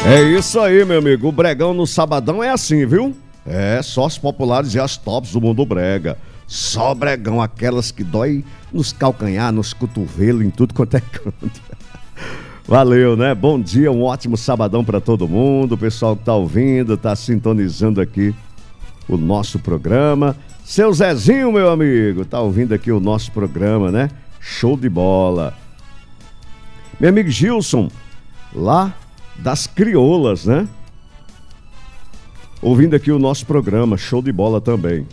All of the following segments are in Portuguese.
É isso aí, meu amigo. O Bregão no sabadão é assim, viu? É, só as populares e as tops do mundo brega. Só Bregão, aquelas que dói nos calcanhar, nos cotovelos, em tudo quanto é canto. Valeu, né? Bom dia, um ótimo sabadão pra todo mundo. O pessoal que tá ouvindo, tá sintonizando aqui o nosso programa. Seu Zezinho, meu amigo, tá ouvindo aqui o nosso programa, né? Show de bola. Meu amigo Gilson, lá das Crioulas, né? Ouvindo aqui o nosso programa, show de bola também.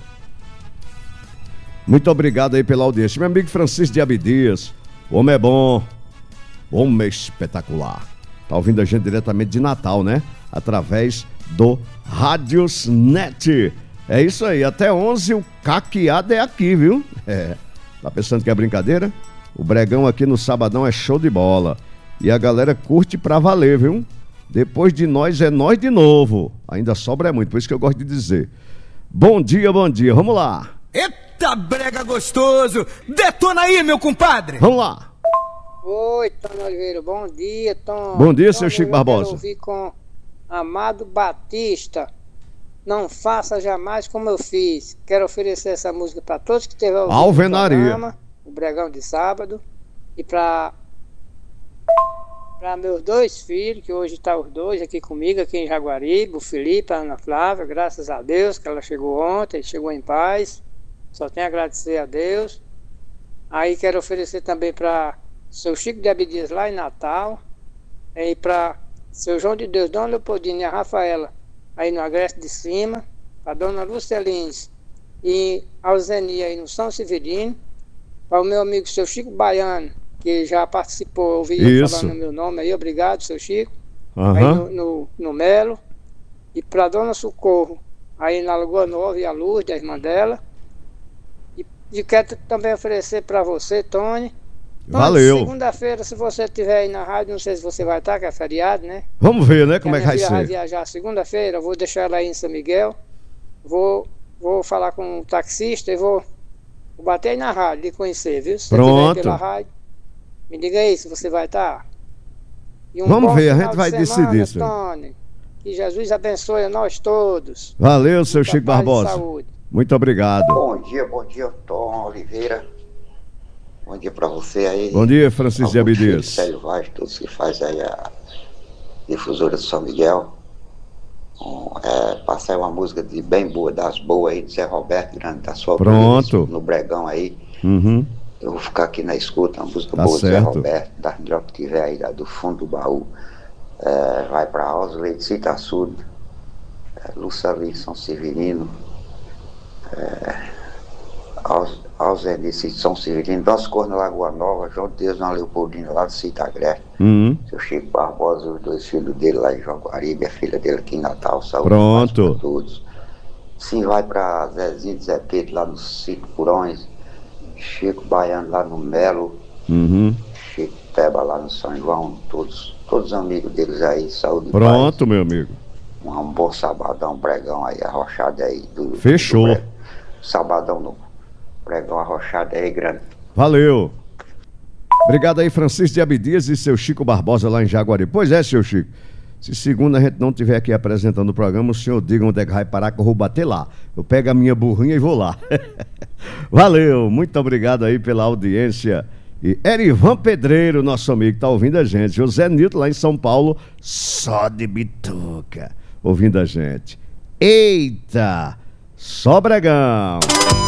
Muito obrigado aí pela audiência. Meu amigo Francisco de Abdias, homem é bom, homem espetacular. Tá ouvindo a gente diretamente de Natal, né? Através do Rádios Net. É isso aí, até 11 o caqueado é aqui, viu? É, tá pensando que é brincadeira? O Bregão aqui no sabadão é show de bola. E a galera curte pra valer, viu? Depois de nós é nós de novo. Ainda sobra muito, por isso que eu gosto de dizer. Bom dia, vamos lá. Eita, brega gostoso! Detona aí, meu compadre! Vamos lá. Oi, Tony Oliveira, bom dia, Tom. Bom dia, seu Chico Barbosa. Eu ouvi com Amado Batista. Não faça jamais como eu fiz. Quero oferecer essa música para todos que estiverem ouvindo Alvenaria. o programa, o Bregão de sábado, e para meus dois filhos, que hoje estão os dois aqui comigo, aqui em Jaguaribe, o Felipe, a Ana Flávia, graças a Deus, que ela chegou ontem, chegou em paz. Só tenho a agradecer a Deus. Aí quero oferecer também para seu Chico de Abdias lá em Natal, e para seu João de Deus, Dona Leopoldina e a Rafaela, aí no Agreste de Cima, para Dona Lúcia Lins e Alzenia aí no São Severino, para o meu amigo seu Chico Baiano, que já participou, ouvi ele falando o meu nome aí, obrigado, seu Chico, aí no Melo, e para Dona Socorro, aí na Lagoa Nova e a Luz, da irmã dela, e quero também oferecer para você, Tony. Valeu. Segunda-feira, se você estiver aí na rádio, não sei se você vai estar, que é feriado, né? Vamos ver, né, como é que vai ser. Vai viajar segunda-feira, eu vou deixar ela aí em São Miguel, vou falar com o taxista e vou bater aí na rádio, lhe conhecer, viu? Se você estiver pela rádio, me diga aí se você vai estar. Vamos ver, a gente vai decidir isso. Tony, que Jesus abençoe a nós todos. Valeu, seu Chico Barbosa. Saúde. Muito obrigado. Bom dia, Tom Oliveira. Bom dia pra você aí. Bom dia, Francisco de Abdias. Célio Vaz, todos que fazem aí a difusora do São Miguel. Passar uma música de bem boa, das boas aí, de Zé Roberto Grande, da sua Pronto. No Bregão aí. Eu vou ficar aqui na escuta, uma música tá boa certo. De Zé Roberto, da melhor que tiver aí, do fundo do baú. Vai pra Ausley de Citaçudo, Luçali, São Severino, Alzenice de São Severino, Nosso Corno, Lagoa Nova, João de Deus, na Leopoldina, lá do Cita Agreste, seu Chico Barbosa, os dois filhos dele lá em Jaguaribe, a filha dele aqui em Natal, saúde. Pronto. Pra todos. Sim, vai pra Zezinho de Zé Pedro, lá no Sítio Purões, Chico Baiano lá no Melo, Chico Teba lá no São João, todos os amigos deles aí, saúde. Pronto, paz. meu amigo. Um bom sabadão, Bregão aí, arrochado aí. Fechou. Sabadão no Bregão arrochado aí, grande. Valeu. Obrigado aí, Francisco de Abdias e seu Chico Barbosa lá em Jaguaribe. Pois é, seu Chico. Se segunda a gente não estiver aqui apresentando o programa, o senhor diga onde é que vai parar, que eu vou bater lá. Eu pego a minha burrinha e vou lá. Valeu, muito obrigado aí pela audiência. E Erivan Pedreiro, nosso amigo, tá ouvindo a gente. José Nilton lá em São Paulo, só de bituca, ouvindo a gente. Eita, só Bregão.